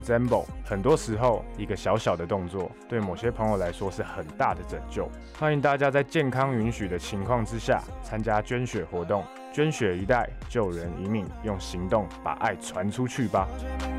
Zembo， 很多时候一个小小的动作，对某些朋友来说是很大的拯救。欢迎大家在健康允许的情况之下，参加捐血活动，捐血一代，救人一命，用行动把爱传出去吧。